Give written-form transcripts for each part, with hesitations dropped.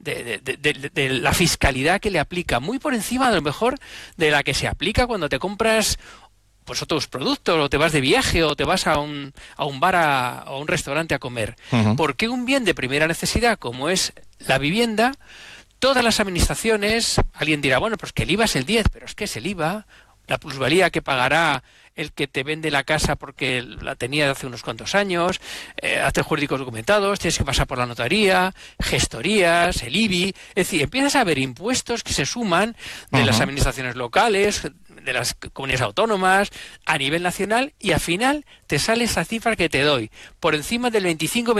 de la fiscalidad que le aplica, muy por encima, a lo mejor, de la que se aplica cuando te compras pues otros productos, o te vas de viaje, o te vas a un bar, a un restaurante a comer. Porque un bien de primera necesidad, como es la vivienda, todas las administraciones, alguien dirá, bueno, pues que el IVA es el 10, pero es que es el IVA, la plusvalía que pagará el que te vende la casa porque la tenía hace unos cuantos años, actos jurídicos documentados, tienes que pasar por la notaría, gestorías, el IBI, es decir, empiezas a ver impuestos que se suman de las administraciones locales, de las comunidades autónomas, a nivel nacional, y al final te sale esa cifra que te doy, por encima del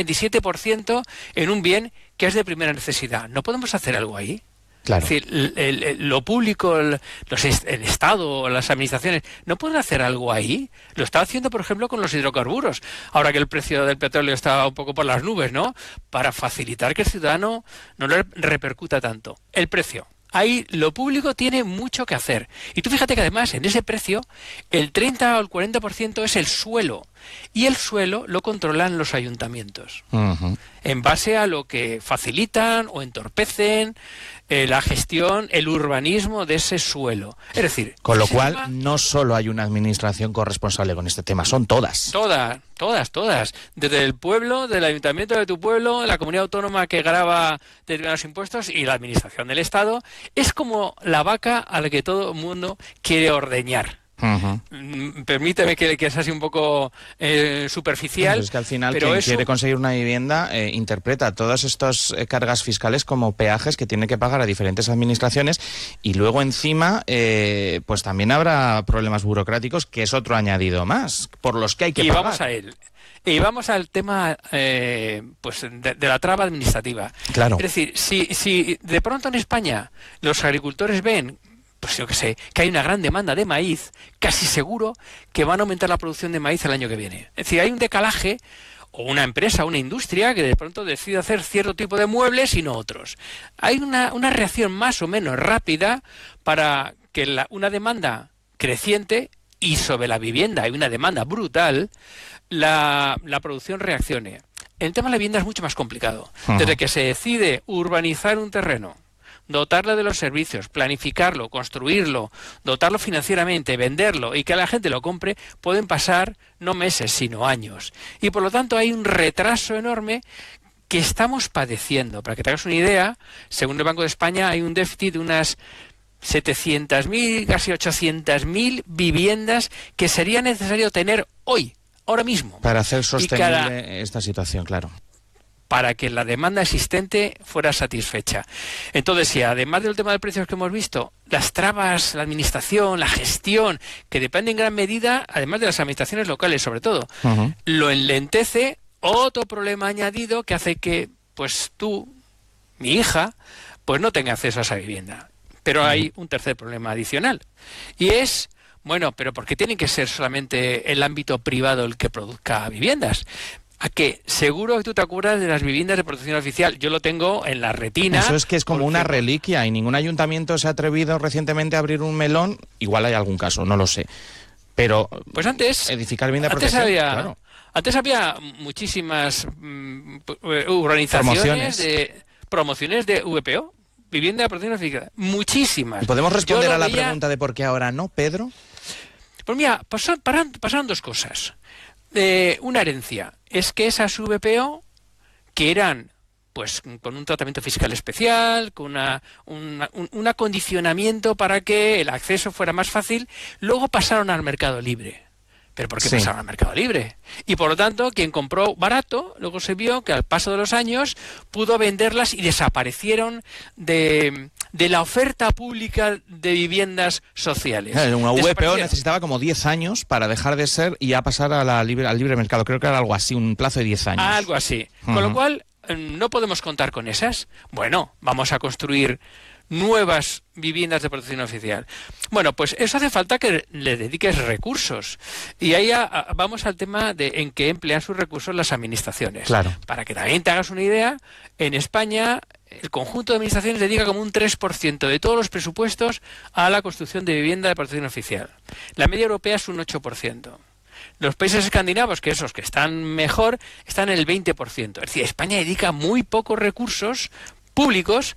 25-27% en un bien que es de primera necesidad. ¿No podemos hacer algo ahí? Claro. Es decir, lo público, el Estado, las administraciones, ¿no pueden hacer algo ahí? Lo está haciendo, por ejemplo, con los hidrocarburos, ahora que el precio del petróleo está un poco por las nubes, ¿no? Para facilitar que el ciudadano no le repercuta tanto. El precio. Ahí lo público tiene mucho que hacer. Y tú fíjate que además en ese precio el 30 o el 40% es el suelo. Y el suelo lo controlan los ayuntamientos. En base a lo que facilitan o entorpecen la gestión, el urbanismo de ese suelo. Es decir, con lo cual no solo hay una administración corresponsable con este tema, son todas. Todas. Desde el pueblo, del ayuntamiento de tu pueblo, la comunidad autónoma que grava determinados impuestos y la administración del Estado. Es como la vaca a la que todo el mundo quiere ordeñar. Permíteme que sea así un poco superficial. Pues es que al final pero quien quiere conseguir una vivienda interpreta todas estas cargas fiscales como peajes que tiene que pagar a diferentes administraciones, y luego encima pues también habrá problemas burocráticos, que es otro añadido más, por los que hay que pagar. Vamos a él. Y vamos al tema pues de la traba administrativa. Claro. Es decir, si de pronto en España los agricultores ven, pues yo que sé, que hay una gran demanda de maíz, casi seguro que van a aumentar la producción de maíz el año que viene. Es decir, hay un decalaje, o una empresa, una industria que de pronto decide hacer cierto tipo de muebles y no otros. Hay una reacción más o menos rápida para que una demanda creciente, y sobre la vivienda hay una demanda brutal, la producción reaccione. El tema de la vivienda es mucho más complicado. Desde que se decide urbanizar un terreno, dotarlo de los servicios, planificarlo, construirlo, dotarlo financieramente, venderlo y que la gente lo compre, pueden pasar no meses, sino años. Y por lo tanto hay un retraso enorme que estamos padeciendo. Para que te hagas una idea, según el Banco de España, hay un déficit de unas 700.000, casi 800.000 viviendas que sería necesario tener hoy, ahora mismo. Para hacer sostenible esta situación, claro. Para que la demanda existente fuera satisfecha. Entonces, si además del tema de precios que hemos visto, las trabas, la administración, la gestión, que depende en gran medida, además de las administraciones locales sobre todo, lo enlentece, otro problema añadido que hace que, pues tú, mi hija, pues no tenga acceso a esa vivienda. Pero hay un tercer problema adicional, y es, bueno, pero ¿por qué tiene que ser solamente el ámbito privado el que produzca viviendas? A que seguro que tú te acuerdas de las viviendas de protección oficial. Yo lo tengo en la retina. Eso es que es como una reliquia, y ningún ayuntamiento se ha atrevido recientemente a abrir un melón. Igual hay algún caso, no lo sé. Pero pues antes edificar vivienda de protección, antes había muchísimas urbanizaciones promociones de VPO, vivienda de protección oficial. Muchísimas. ¿Podemos responder a la pregunta de por qué ahora no, Pedro? Pues mira, pasaron dos cosas. Una herencia. Es que esas VPO, que eran pues con un tratamiento fiscal especial, con un acondicionamiento para que el acceso fuera más fácil, luego pasaron al mercado libre. ¿Pero por qué pasaron al mercado libre? Y por lo tanto, quien compró barato, luego se vio que al paso de los años pudo venderlas y desaparecieron de la oferta pública de viviendas sociales. Una VPO necesitaba como 10 años para dejar de ser y ya pasar al libre mercado. Creo que era algo así, un plazo de 10 años. Algo así. Con lo cual, no podemos contar con esas. Bueno, vamos a construir nuevas viviendas de protección oficial. Bueno, pues eso hace falta que le dediques recursos. Y ahí vamos al tema de en qué emplean sus recursos las administraciones. Claro. Para que también te hagas una idea, en España el conjunto de administraciones dedica como un 3% de todos los presupuestos a la construcción de vivienda de protección oficial. La media europea es un 8%. Los países escandinavos, que esos que están mejor, están en el 20%. Es decir, España dedica muy pocos recursos públicos